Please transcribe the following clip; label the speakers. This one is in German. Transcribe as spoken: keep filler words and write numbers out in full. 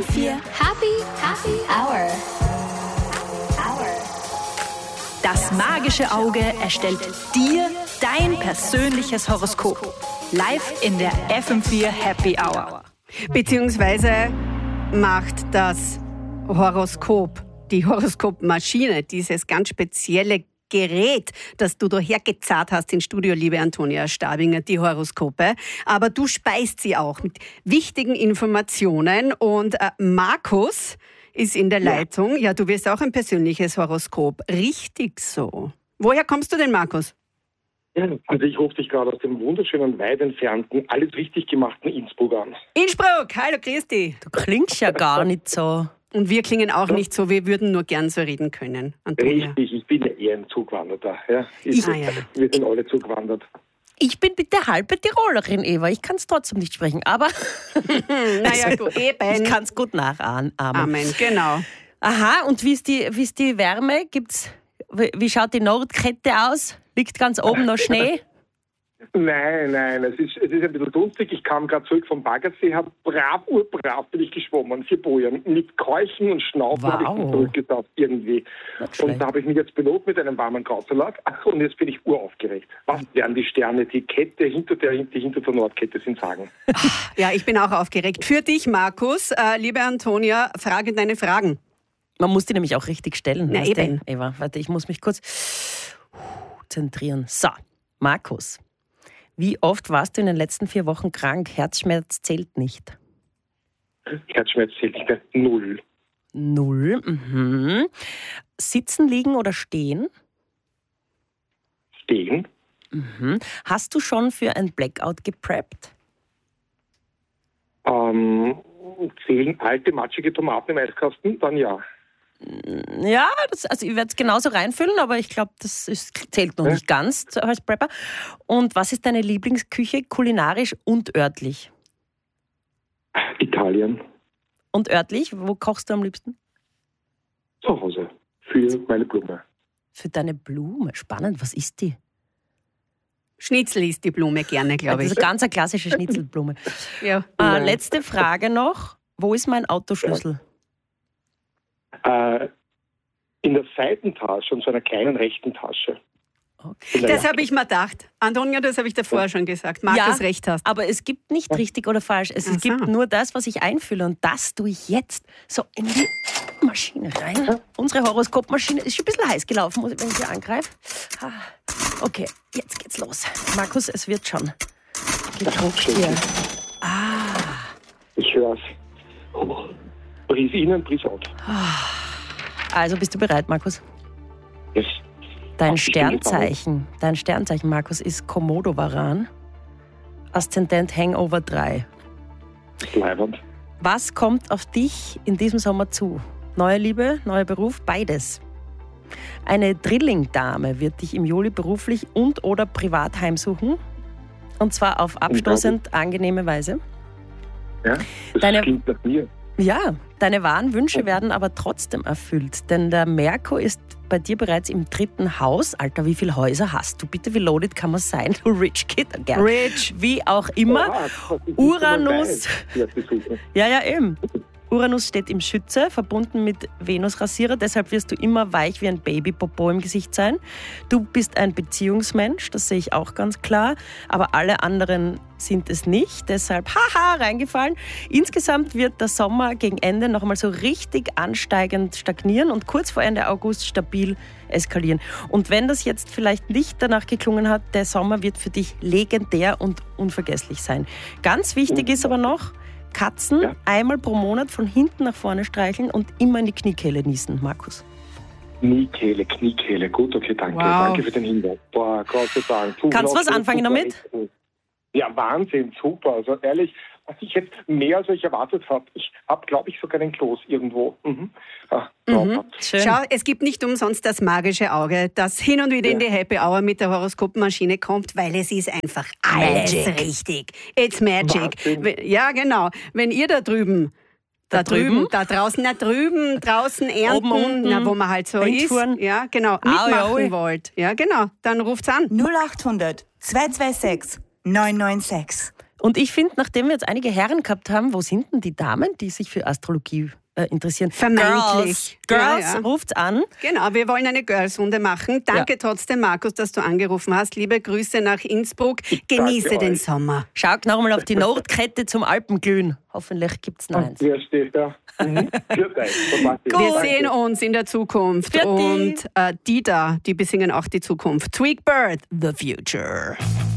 Speaker 1: fünf vier Happy Happy Hour.
Speaker 2: Das magische Auge erstellt dir dein persönliches Horoskop. Live in der F M vier Happy Hour.
Speaker 3: Beziehungsweise macht das Horoskop, die Horoskopmaschine, dieses ganz spezielle Gerät, das du da hergezahlt hast ins Studio, liebe Antonia Stabinger, die Horoskope. Aber du speist sie auch mit wichtigen Informationen. Und äh, Markus ist in der Leitung. Ja, du wirst auch ein persönliches Horoskop. Richtig so. Woher kommst du denn, Markus?
Speaker 4: Ja, also ich rufe dich gerade aus dem wunderschönen, weit entfernten, alles richtig gemachten Innsbruck an.
Speaker 3: Innsbruck, hallo Christi.
Speaker 5: Du klingst ja gar nicht so.
Speaker 3: Und wir klingen auch nicht so, wir würden nur gern so reden können, Antonia.
Speaker 4: Richtig, ich bin ja eher ein Zugwanderter. Ja. Ich,
Speaker 3: ah, ja.
Speaker 4: Wir sind alle zugewandert.
Speaker 5: Ich bin bitte halbe Tirolerin, Eva. Ich kann es trotzdem nicht sprechen, aber
Speaker 3: naja, gut, eben.
Speaker 5: Ich kann es gut nachahmen.
Speaker 3: Amen, genau.
Speaker 5: Aha, und wie ist die, wie ist die Wärme? Gibt's, wie, wie schaut die Nordkette aus? Liegt ganz oben noch Schnee?
Speaker 4: Nein, nein, es ist, es ist ein bisschen dunstig. Ich kam gerade zurück vom Baggersee, habe brav, urbrav bin ich geschwommen, vier Bojen. Mit Keuchen und Schnaufen
Speaker 5: wow.
Speaker 4: habe ich mich zurückgetaucht irgendwie. Und da habe ich mich jetzt belohnt mit einem warmen Krautsalat. Ach, und jetzt bin ich uraufgeregt. Was werden die Sterne, die Kette hinter der, die hinter der Nordkette sind, sagen?
Speaker 3: Ja, ich bin auch aufgeregt. Für dich, Markus, äh, liebe Antonia, frage deine Fragen.
Speaker 5: Man muss die nämlich auch richtig stellen.
Speaker 3: Na, eben.
Speaker 5: Du, Eva, warte, ich muss mich kurz zentrieren. So, Markus. Wie oft warst du in den letzten vier Wochen krank? Herzschmerz zählt nicht.
Speaker 4: Herzschmerz zählt nicht. Null.
Speaker 5: Null. Mhm. Sitzen, liegen oder stehen?
Speaker 4: Stehen.
Speaker 5: Mhm. Hast du schon für ein Blackout gepreppt?
Speaker 4: Ähm, zählen alte, matschige Tomaten im Eiskasten? Dann ja.
Speaker 5: Ja, das, also ich werde es genauso reinfüllen, aber ich glaube, das ist, zählt noch ja. nicht ganz als Prepper. Und was ist deine Lieblingsküche, kulinarisch und örtlich?
Speaker 4: Italien.
Speaker 5: Und örtlich? Wo kochst du am liebsten?
Speaker 4: Zu Hause. Für meine Blume.
Speaker 5: Für deine Blume? Spannend. Was ist die?
Speaker 3: Schnitzel ist die Blume gerne, glaube ich.
Speaker 5: Das ist eine ganz eine klassische Schnitzelblume.
Speaker 3: ja.
Speaker 5: äh, letzte Frage noch. Wo ist mein Autoschlüssel?
Speaker 4: Ja. Äh, in der Seitentasche und so einer kleinen rechten Tasche.
Speaker 5: Okay.
Speaker 3: Das habe ich mir gedacht. Antonia, das habe ich davor ja. schon gesagt. Markus,
Speaker 5: ja,
Speaker 3: recht hast.
Speaker 5: Aber es gibt nicht richtig oder falsch. Es, es gibt nur das, was ich einfülle. Und das tue ich jetzt so in die Maschine rein. Ja. Unsere Horoskopmaschine ist schon ein bisschen heiß gelaufen, wenn ich sie angreife. Okay, jetzt geht's los. Markus, es wird schon gedruckt hier. Ah.
Speaker 4: Ich höre es. Oh. Bries innen, Bries out.
Speaker 5: Also bist du bereit, Markus?
Speaker 4: Yes.
Speaker 5: Dein Sternzeichen, dein Sternzeichen, Markus, ist Komodo-Varan. Aszendent Hangover drei.
Speaker 4: Leibend.
Speaker 5: Was kommt auf dich in diesem Sommer zu? Neue Liebe, neuer Beruf, beides. Eine Drilling-Dame wird dich im Juli beruflich und oder privat heimsuchen. Und zwar auf abstoßend angenehme Weise.
Speaker 4: Ja, das
Speaker 5: Deine,
Speaker 4: klingt nach mir.
Speaker 5: Ja, deine wahren Wünsche werden aber trotzdem erfüllt, denn der Merkur ist bei dir bereits im dritten Haus. Alter, wie viele Häuser hast du? Bitte, wie loaded kann man sein? Du Rich Kid, gern.
Speaker 3: Rich.
Speaker 5: Wie auch immer.
Speaker 4: Oh,
Speaker 5: Uranus. Ja, ja, eben. Uranus steht im Schütze, verbunden mit Venus-Rasierer, deshalb wirst du immer weich wie ein Babypopo im Gesicht sein. Du bist ein Beziehungsmensch, das sehe ich auch ganz klar, aber alle anderen sind es nicht, deshalb haha, reingefallen. Insgesamt wird der Sommer gegen Ende noch einmal so richtig ansteigend stagnieren und kurz vor Ende August stabil eskalieren. Und wenn das jetzt vielleicht nicht danach geklungen hat, der Sommer wird für dich legendär und unvergesslich sein. Ganz wichtig ist aber noch, Katzen ja. einmal pro Monat von hinten nach vorne streicheln und immer in die Kniekehle niesen, Markus.
Speaker 4: Kniekehle, Kniekehle, gut, okay, danke.
Speaker 3: Wow.
Speaker 4: Danke für den Hinweis. Boah, Gott sei Dank. Du,
Speaker 5: Kannst du was anfangen damit?
Speaker 4: Ja, Wahnsinn, super. Also ehrlich, was ich jetzt mehr als ich erwartet habe. Ich habe, glaube ich, sogar einen Kloß irgendwo. Mhm. Ah,
Speaker 3: mhm. Schau, es gibt nicht umsonst das magische Auge, das hin und wieder ja. in die Happy Hour mit der Horoskopmaschine kommt, weil es ist einfach alles magic. Richtig. It's magic. Wahnsinn. Ja, genau. Wenn ihr da drüben Da, da drüben, drüben, da draußen, da drüben, draußen ernten,
Speaker 5: Oben,
Speaker 3: na, wo man halt so
Speaker 5: Windfuhren.
Speaker 3: ist, ja, genau, mitmachen Aui, aui. wollt, ja, genau, dann ruft's an.
Speaker 6: null acht hundert, zwei zwei sechs, neun neun sechs.
Speaker 5: Und ich finde, nachdem wir jetzt einige Herren gehabt haben, wo sind denn die Damen, die sich für Astrologie äh, interessieren?
Speaker 3: Vermeintlich.
Speaker 5: Girls, Girls
Speaker 3: ja, ja.
Speaker 5: ruft's an.
Speaker 3: Genau, wir wollen eine Girls-Runde machen. Danke ja. trotzdem, Markus, dass du angerufen hast. Liebe Grüße nach Innsbruck. Genieße den euch. Sommer.
Speaker 5: Schau noch mal auf die Nordkette zum Alpenglühen. Hoffentlich gibt es noch eins.
Speaker 4: Wer steht da? Mhm.
Speaker 3: Wir sehen uns in der Zukunft.
Speaker 5: Für
Speaker 3: und äh, die da, die besingen auch die Zukunft. Tweakbird, The Future.